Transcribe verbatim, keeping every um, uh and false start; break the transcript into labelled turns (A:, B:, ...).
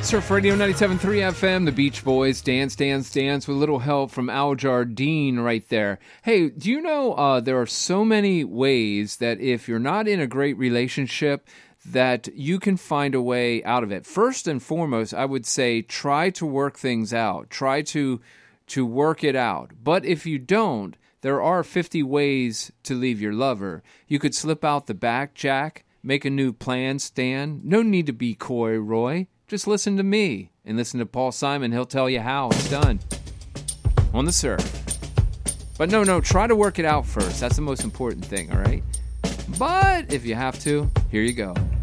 A: Surf Radio ninety-seven point three F M, the Beach Boys, Dance, Dance, Dance, with a little help from Al Jardine right there. Hey, do you know uh, there are so many ways that if you're not in a great relationship, that you can find a way out of it. First and foremost, I would say try to work things out. Try to to work it out. But if you don't, there are fifty ways to leave your lover. You could slip out the back, Jack, make a new plan, Stan. No need to be coy, Roy. Just listen to me and listen to Paul Simon. He'll tell you how it's done on the surf. But no, no, try to work it out first. That's the most important thing, all right? But if you have to, here you go.